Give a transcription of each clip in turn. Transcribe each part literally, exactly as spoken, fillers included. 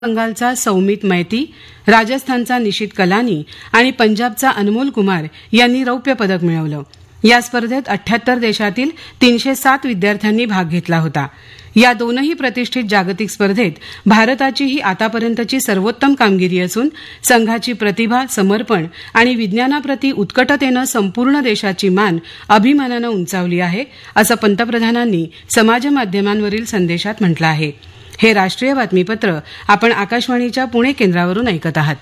बंगालचा सौमित मैती, राजस्थानचा निशित कलानी आणि पंजाबचा अनमोल कुमार यांनी रौप्य पदक मिळवलं. या स्पर्धेत अठ्ठ्याहत्तर देशातील तीनशे सात विद्यार्थ्यांनी भाग घेतला होता. या दोनही प्रतिष्ठित जागतिक स्पर्धेत भारताची ही आतापर्यंतची सर्वोत्तम कामगिरी असून संघाची प्रतिभा, समर्पण आणि विज्ञानाप्रती उत्कटतेनं संपूर्ण देशाची मान अभिमानानं उंचावली आहे, असं पंतप्रधानांनी समाजमाध्यमांवरील संदेशात म्हटलं आहे. हे राष्ट्रीय बातमीपत्र आपण आकाशवाणीच्या पुणे केंद्रावरून ऐकत आहात.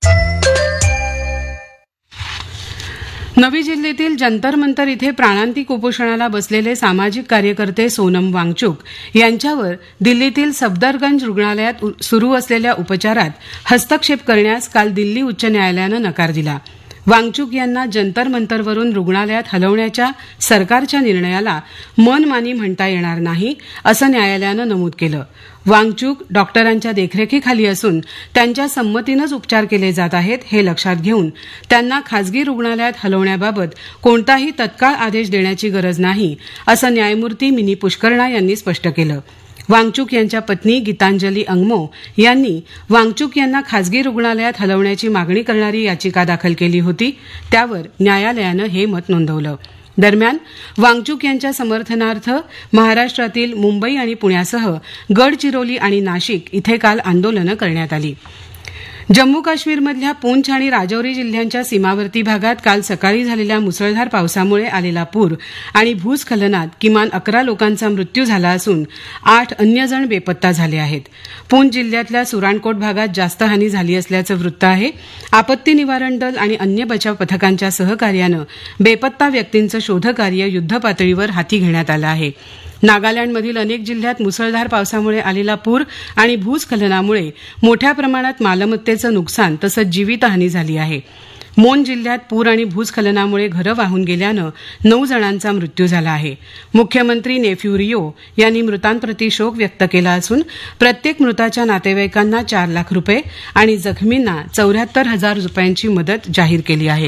नवी दिल्लीतील जंतर मंतर इथे प्राणांतिक उपोषणाला बसलेले सामाजिक कार्यकर्ते सोनम वांगचुक यांच्यावर दिल्लीतील सफदरगंज रुग्णालयात सुरू असलेल्या उपचारात हस्तक्षेप करण्यास काल दिल्ली उच्च न्यायालयानं नकार दिला. वांगचुक यांना जंतर मंतरवरून रुग्णालयात हलवण्याच्या सरकारच्या निर्णयाला मनमानी म्हणता येणार नाही, असं न्यायालयानं नमूद केलं. वांगचुक डॉक्टरांच्या देखरेखीखाली असून त्यांच्या संमतीनंच उपचार केले जात आहेत, हे लक्षात घेऊन त्यांना खासगी रुग्णालयात हलवण्याबाबत कोणताही तत्काळ आदेश देण्याची गरज नाही, असं न्यायमूर्ती मिनी पुष्करणा यांनी स्पष्ट केलं. वांगचुक यांच्या पत्नी गीतांजली अंगमो यांनी वांगचुक यांना खासगी रुग्णालयात हलवण्याची मागणी करणारी याचिका दाखल केली होती. त्यावर न्यायालयानं हे मत नोंदवलं. दरम्यान वांगचुक यांच्या समर्थनार्थ महाराष्ट्रातील मुंबई आणि पुण्यासह गडचिरोली आणि नाशिक इथे काल आंदोलनं करण्यात आली. जम्मू काश्मीरमधल्या पूंछ आणि राजौरी जिल्ह्यांच्या सीमावर्ती भागात काल सकाळी झालेल्या मुसळधार पावसामुळे आलेला पूर आणि भूस्खलनात किमान अकरा लोकांचा मृत्यू झाला असून आठ अन्य जण बेपत्ता झाले आहेत. पूंछ जिल्ह्यातल्या सुराणकोट भागात जास्त हानी झाली असल्याचं वृत्त आहे. आपत्ती निवारण दल आणि अन्य बचाव पथकांच्या सहकार्यानं बेपत्ता व्यक्तींचं शोधकार्य युद्धपातळीवर हाती घेण्यात आलं आहे. नागालँडमधील अनेक जिल्ह्यात मुसळधार पावसामुळे आलेला पूर आणि भूस्खलनामुळे मोठ्या प्रमाणात मालमत्तेचं नुकसान तसंच जीवितहानी झाली आहे. मोन जिल्ह्यात पूर आणि भूस्खलनामुळे घरं वाहून गेल्यानं नऊ जणांचा मृत्यू झाला आहे. मुख्यमंत्री नेफ्यू रियो यांनी मृतांप्रती शोक व्यक्त केला असून प्रत्येक मृताच्या नातेवाईकांना चार लाख रुपये आणि जखमींना चौऱ्याहत्तर हजार रुपयांची मदत जाहीर केली आहे.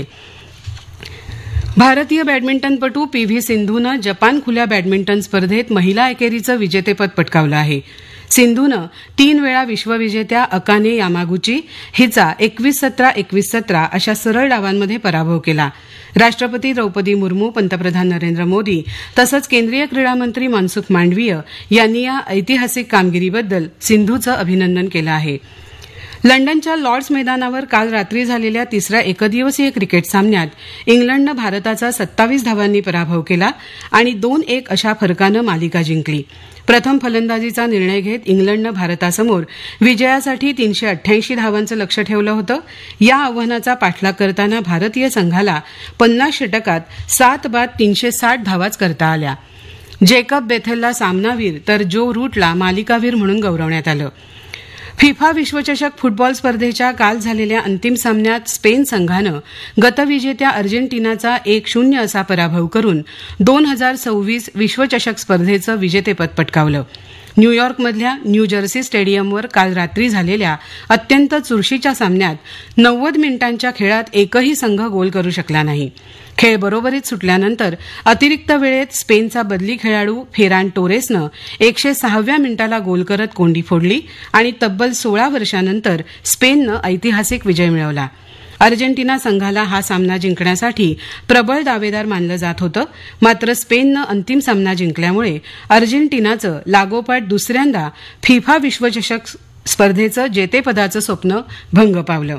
भारतीय बॅडमिंटनपटू पी व्ही सिंधूनं जपान खुल्या बॅडमिंटन स्पर्धेत महिला एकेरीचं विजेतेपद पटकावलं आहे. सिंधूनं तीन वेळा विश्वविजेत्या अकाने यामागुची हिचा एकवीस सतरा एकवीस सतरा अशा सरळ डावांमध्ये पराभव केला. राष्ट्रपती द्रौपदी मुर्मू, पंतप्रधान नरेंद्र मोदी तसंच केंद्रीय क्रीडा मंत्री मनसुख मांडवीय यांनी या ऐतिहासिक कामगिरीबद्दल सिंधूचं अभिनंदन केलं आहे. लंडनच्या लॉर्ड्स मैदानावर काल रात्री झालेल्या तिसऱ्या एकदिवसीय क्रिकेट सामन्यात इंग्लंडनं भारताचा सत्तावीस धावांनी पराभव केला आणि दोन एक अशा फरकानं मालिका जिंकली. प्रथम फलंदाजीचा निर्णय घेत इंग्लंडनं भारतासमोर विजयासाठी तीनशे अठ्ठ्याऐंशी धावांचं लक्ष्य ठेवलं होतं. या आव्हानाचा पाठलाग करताना भारतीय संघाला पन्नास षटकात सात बाद तीनशे साठ धावाच करता आल्या. जेकब बेथेलला सामनावीर तर जो रूटला मालिकावीर म्हणून गौरवण्यात आलं. फिफा विश्वचषक फुटबॉल स्पर्धेच्या काल झालेल्या अंतिम सामन्यात स्पेन संघानं गतविजेत्या अर्जेंटिनाचा एक शून्य असा पराभव करून दोन हजार सव्वीस विश्वचषक स्पर्धेचं विजेतेपद पटकावलं. न्यूयॉर्कमधल्या न्यू जर्सी स्टेडियमवर काल रात्री झालेल्या अत्यंत चुरशीच्या सामन्यात नव्वद मिनिटांच्या खेळात एकही संघ गोल करू शकला नाही. खेळ बरोबरीत सुटल्यानंतर अतिरिक्त वेळेत स्पेनचा बदली खेळाडू फेरान टोरेसनं एकशे सहाव्या मिनिटाला गोल करत कोंडी फोडली आणि तब्बल सोळा वर्षांनंतर स्पेननं ऐतिहासिक विजय मिळवला. अर्जेंटिना संघाला हा सामना जिंकण्यासाठी प्रबळ दावेदार मानलं जात होतं. मात्र स्पेननं अंतिम सामना जिंकल्यामुळे अर्जेंटिनाचं लागोपाठ दुसऱ्यांदा फिफा विश्वचषक स्पर्धेचं जेतेपदाचं स्वप्न भंग पावलं.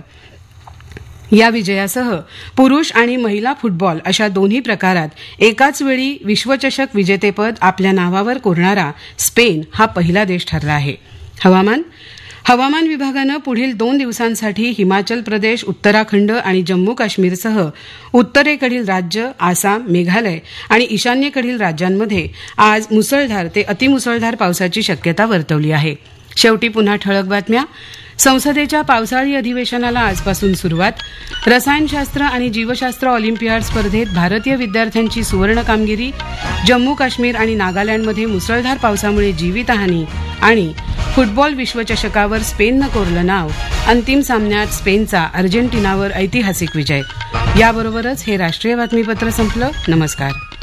या विजयासह पुरुष आणि महिला फुटबॉल अशा दोन्ही प्रकारात एकाच वेळी विश्वचषक विजेतेपद आपल्या नावावर कोरणारा स्पेन हा पहिला देश ठरला आहे. हवामान हवामान विभागानं पुढील दोन दिवसांसाठी हिमाचल प्रदेश, उत्तराखंड आणि जम्मू काश्मीरसह उत्तरेकडील राज्य, आसाम, मेघालय आणि ईशान्येकडील राज्यांमध्ये आज मुसळधार ते अतिमुसळधार पावसाची शक्यता वर्तवली आहे. शेवटी पुन्हा ठळक बातम्या. संसदेच्या पावसाळी अधिवेशनाला आजपासून सुरुवात. रसायनशास्त्र आणि जीवशास्त्र ऑलिम्पियाड स्पर्धेत भारतीय विद्यार्थ्यांची सुवर्ण कामगिरी. जम्मू काश्मीर आणि नागालँडमध्ये मुसळधार पावसामुळे जीवितहानी. आणि फुटबॉल विश्वचषकावर स्पेननं कोरलं नाव. अंतिम सामन्यात स्पेनचा अर्जेंटिनावर ऐतिहासिक विजय. याबरोबरच हे राष्ट्रीय बातमीपत्र संपलं. नमस्कार.